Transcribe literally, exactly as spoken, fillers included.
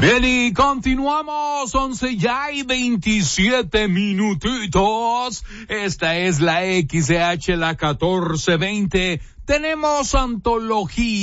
Bien, y continuamos, once ya y veintisiete minutitos. Esta es la X C H, la catorce veinte. Tenemos antología.